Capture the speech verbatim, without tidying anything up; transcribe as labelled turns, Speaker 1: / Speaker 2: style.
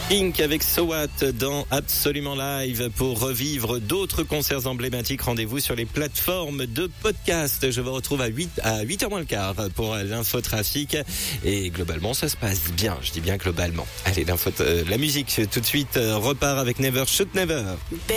Speaker 1: Pink avec So What dans Absolument Live. Pour revivre d'autres concerts emblématiques, rendez-vous sur les plateformes de podcast. Je vous retrouve à huit, à huit heures moins le quart pour l'infotrafic. Et globalement, ça se passe bien. Je dis bien globalement. Allez, l'info, euh, la musique tout de suite repart avec Never Shoot Never.